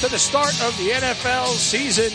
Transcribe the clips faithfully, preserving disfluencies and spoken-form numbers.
to the start of the N F L season.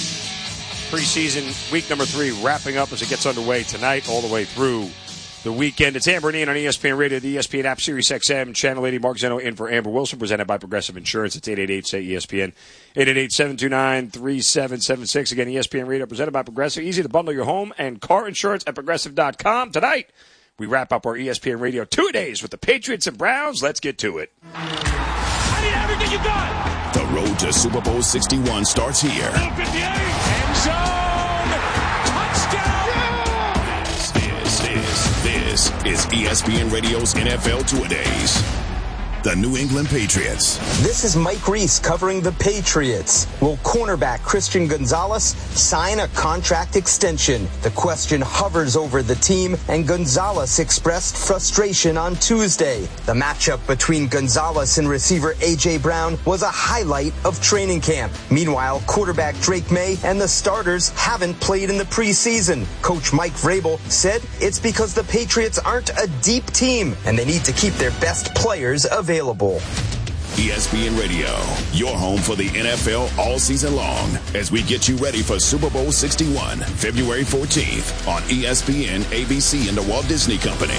Preseason week number three wrapping up as it gets underway tonight all the way through the weekend. It's Amber and Ian on E S P N Radio, the E S P N app, Sirius X M, Channel eighty. Mark Zeno in for Amber Wilson, presented by Progressive Insurance. It's eight eight eight, say E S P N, eight eight eight, seven two nine, three seven seven six. Again, E S P N Radio, presented by Progressive. Easy to bundle your home and car insurance at Progressive dot com. Tonight, we wrap up our E S P N Radio two-a-days with the Patriots and Browns. Let's get to it. I need everything you got. The road to Super Bowl sixty-one starts here. End zone. Touchdown. Yeah! This, this, this is E S P N Radio's N F L two-a-days. The New England Patriots. This is Mike Reese covering the Patriots. Will cornerback Christian Gonzalez sign a contract extension? The question hovers over the team, and Gonzalez expressed frustration on Tuesday. The matchup between Gonzalez and receiver A J. Brown was a highlight of training camp. Meanwhile, quarterback Drake May and the starters haven't played in the preseason. Coach Mike Vrabel said it's because the Patriots aren't a deep team, and they need to keep their best players available. Available. E S P N Radio, your home for the N F L all season long, as we get you ready for Super Bowl sixty-one, February fourteenth on E S P N, A B C, and the Walt Disney Company.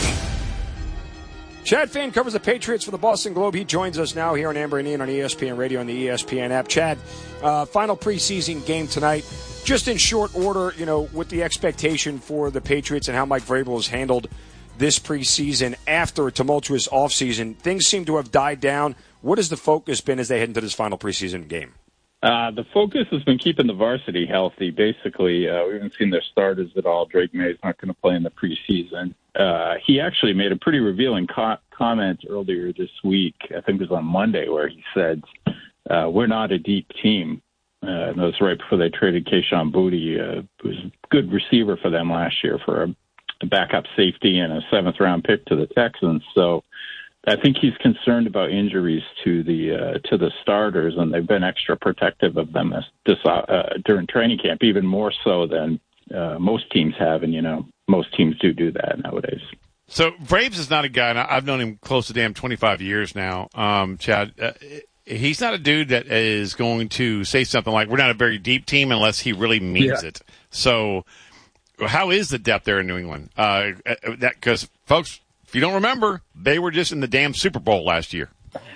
Chad Fan covers the Patriots for the Boston Globe. He joins us now here on Amber and Ian on E S P N Radio and the E S P N app. Chad, uh, final preseason game tonight. Just in short order, you know, with the expectation for the Patriots and how Mike Vrabel has handled this preseason after a tumultuous offseason, things seem to have died down. What has the focus been as they head into this final preseason game? Uh, the focus has been keeping the varsity healthy, basically. Uh, we haven't seen their starters at all. Drake May is not going to play in the preseason. Uh, he actually made a pretty revealing co- comment earlier this week, I think it was on Monday, where he said, uh, we're not a deep team. Uh, and that was right before they traded Kayshon Boutte, uh, who was a good receiver for them last year for a a backup safety and a seventh round pick to the Texans. So I think he's concerned about injuries to the uh, to the starters, and they've been extra protective of them this, uh, during training camp, even more so than uh, most teams have. And, you know, most teams do do that nowadays. So Braves is not a guy, and I've known him close to damn twenty-five years now, um, Chad. Uh, he's not a dude that is going to say something like, we're not a very deep team, unless he really means yeah. it. So how is the depth there in New England? Uh, that because, folks, if you don't remember, they were just in the damn Super Bowl last year.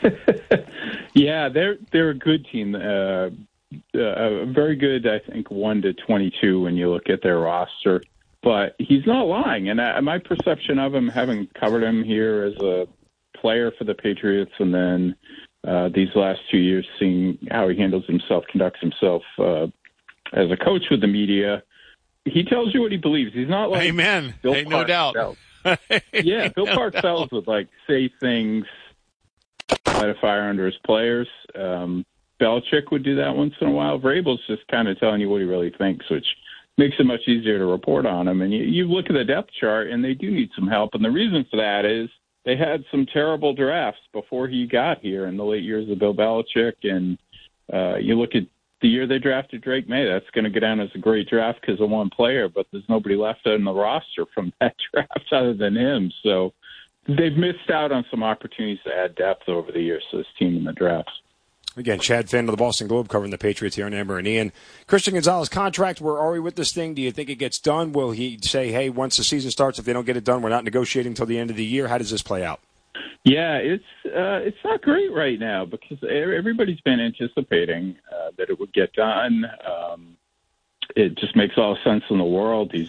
yeah, they're they're a good team. Uh, uh, very good, I think, one to twenty-two when you look at their roster. But he's not lying, and I, my perception of him, having covered him here as a player for the Patriots, and then uh, these last two years, seeing how he handles himself, conducts himself uh, as a coach with the media. He tells you what he believes. He's not like Amen. Bill hey, no doubt. yeah, Bill no Parcells would like say things, light a fire under his players. Um, Belichick would do that once in a while. Vrabel's just kind of telling you what he really thinks, which makes it much easier to report on him. And you, you look at the depth chart, and they do need some help. And the reason for that is they had some terrible drafts before he got here in the late years of Bill Belichick. And uh, you look at the year they drafted Drake May, that's going to go down as a great draft because of one player, but there's nobody left on the roster from that draft other than him. So they've missed out on some opportunities to add depth over the years to this team in the drafts. Again, Chad Finn of the Boston Globe covering the Patriots here on Amber and Ian. Christian Gonzalez contract, where are we with this thing? Do you think it gets done? Will he say, hey, once the season starts, if they don't get it done, we're not negotiating until the end of the year? How does this play out? Yeah, it's uh, it's not great right now because everybody's been anticipating uh, that it would get done. Um, it just makes all the sense in the world. He's